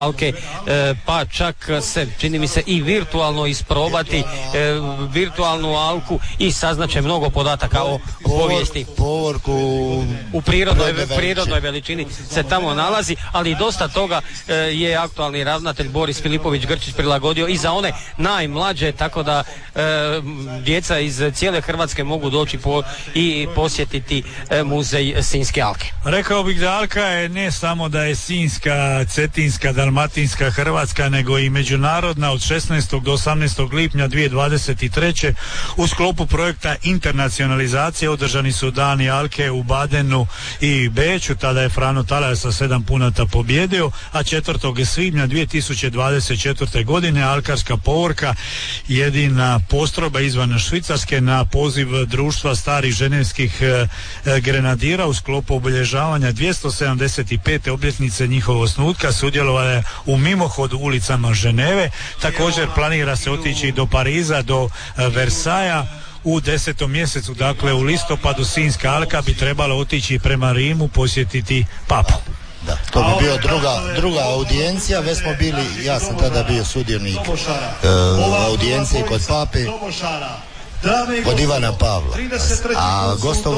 Alke, pa čak se čini mi se i virtualno isprobati virtualnu alku i saznaće mnogo podataka o povijesti. Povorku u prirodnoj veličini se tamo nalazi, ali dosta toga je aktualni ravnatelj Boris Filipović Grčić prilagodio i za one najmlađe, tako da djeca iz cijele Hrvatske mogu doći i posjetiti muzej Sinjske alke. Rekao bih da alka je ne samo da je sinjska, cetinska, dalmatinska, hrvatska, nego i međunarodna. Od 16. do 18. lipnja 2023. u sklopu projekta internacionalizacije održani su dani alke u Badenu i Beču. Tada je Frano Talaja sa 7 punata pobjedio, a 4. svibnja 2024. godine alkarska povorka, jedina postrojba izvan Švicarske, na poziv društva starih ženevskih grenadira u sklopu obilježavanja 275. obljetnice njihovog osnutka sudjelovala je u mimohodu ulicama Ženeve. Također planira se otići do Pariza, do Versaja u 10. mjesecu, dakle u listopadu. Sinjska alka bi trebala otići prema Rimu posjetiti papu. Da, to bi bio druga audijencija. Već smo bili, ja sam tada bio sudionik audijencije kod pape, kod Ivana Pavla, a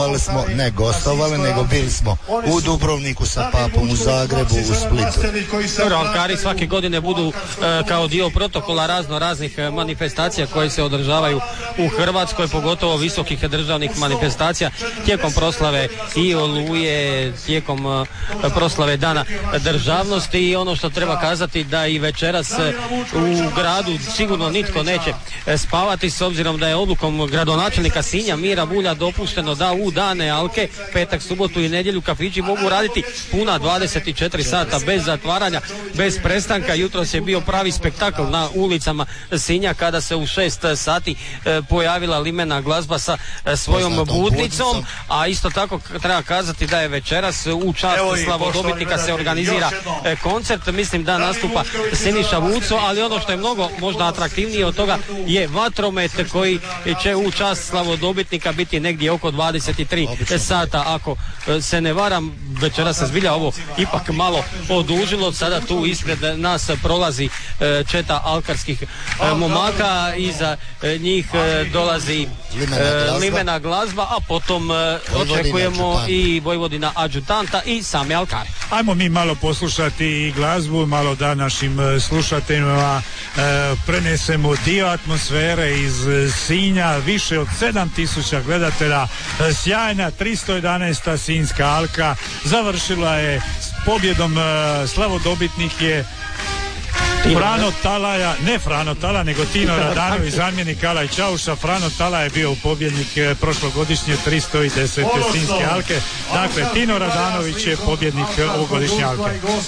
nego bili smo u Dubrovniku sa papom, u Zagrebu, u Splitu. Alkari svake godine budu kao dio protokola raznih manifestacija koje se održavaju u Hrvatskoj, pogotovo visokih državnih manifestacija tijekom proslave i Oluje, tijekom proslave Dana državnosti. I ono što treba kazati da i večeras u gradu sigurno nitko neće spavati, s obzirom da je odlukom gradonačelnika Sinja Mira Bulja dopušteno da u dane alke, petak, subotu i nedjelju, kafići mogu raditi puna 24 sata bez zatvaranja, bez prestanka. Jutros je bio pravi spektakl na ulicama Sinja kada se u 6 sati pojavila limena glazba sa svojom budnicom, a isto tako treba kazati da je večeras u čast slavodobitnika se organizira koncert. Mislim da nastupa Siniša Vuco, ali ono što je mnogo možda atraktivnije od toga je vatromet koji će u čast slavodobitnika biti negdje oko 23 sata. Ako se ne varam, večera se zbilja ovo ipak malo odužilo. Sada tu ispred nas prolazi četa alkarskih momaka, iza njih dolazi limena glazba, a potom očekujemo i Vojvodina adjutanta i same alkare. Ajmo mi malo poslušati i glazbu, malo da našim slušateljima prenesemo dio atmosfere iz Sinja. Više od 7000 gledatelja, sjajna 311. Sinjska alka završila je s pobjedom. Slavodobitnik je Frano Talaja, nego Tino Radanović, zamjenik Alaj Čauša. Frano Talaja je bio pobjednik prošlogodišnje 310. Sinjske alke. Dakle, Tino Radanović je pobjednik ovogodišnje alke.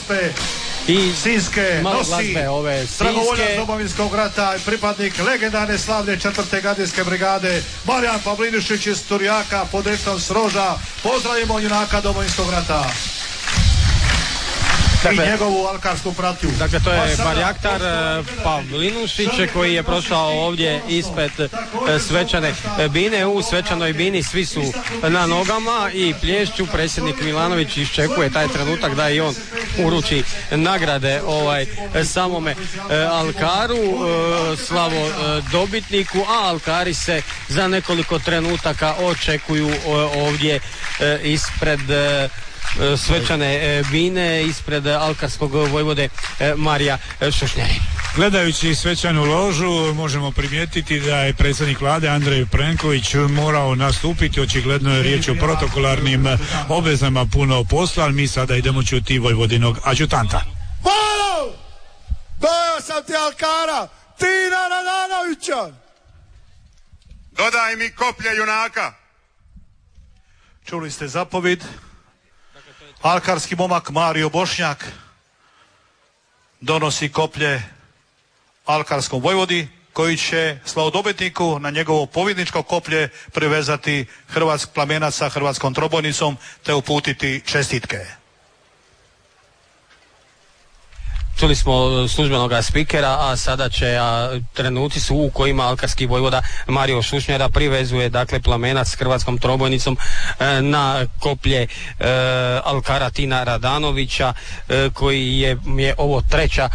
I Sinjske nosi dragovoljac Domovinskog rata, pripadnik legendarne slavne 4. gardijske brigade Marijan Pavlinušić iz Turjaka, podrešnom Sroža. Pozdravimo junaka Domovinskog rata. Dakle, i njegovu alkarsku pratnju. Dakle, to je barjaktar Pavlinušić koji je prošao ovdje ispred svečane bine. U svečanoj bini svi su na nogama i plješću. Predsjednik Milanović iščekuje taj trenutak da i on uruči nagrade samome alkaru, slavodobitniku, a alkari se za nekoliko trenutaka očekuju ovdje ispred svečane bine, ispred alkarskog vojvode Marija Šušnjari. Gledajući svečanu ložu možemo primijetiti da je predsjednik vlade Andrej Plenković morao nastupiti. Očigledno je riječ o protokolarnim obvezama, puno posla, ali mi sada idemo čuti Vojvodinog adjutanta. Hvala! Dojao sam ti alkara Tina Radanovića. Dodaj mi koplje junaka. Čuli ste zapovid. Alkarski momak Mario Bošnjak donosi koplje alkarskom vojvodi koji će slavodobitniku na njegovo pobjedničko koplje privezati hrvatski plamenac sa hrvatskom trobojnicom te uputiti čestitke. čuli smo službenog spikera, a sada će trenuci su u kojima alkarski vojvoda Mario Šušnjara privezuje dakle plamenac s hrvatskom trobojnicom na koplje alkara Tina Radanovića, koji je ovo treća